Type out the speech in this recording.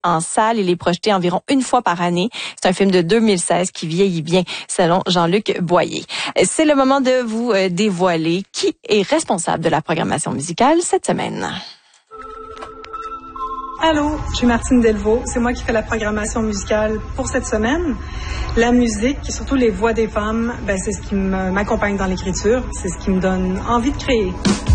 en salle. Il est projeté environ une fois par année. C'est un film de 2016 qui vieillit bien, selon Jean-Luc Boyer. C'est le moment de vous dévoiler qui est responsable de la programmation musicale cette semaine. Allô, je suis Martine Delvaux. C'est moi qui fais la programmation musicale pour cette semaine. La musique, et surtout les voix des femmes, c'est ce qui m'accompagne dans l'écriture. C'est ce qui me donne envie de créer.